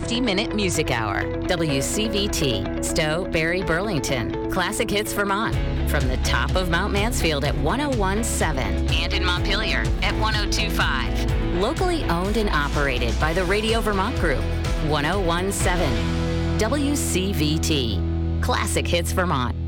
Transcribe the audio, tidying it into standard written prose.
50-minute music hour. WCVT, Stowe, Barrie, Burlington. Classic Hits Vermont. From the top of Mount Mansfield at 101.7 and in Montpelier at 102.5. Locally owned and operated by the Radio Vermont Group. 101.7 WCVT. Classic Hits Vermont.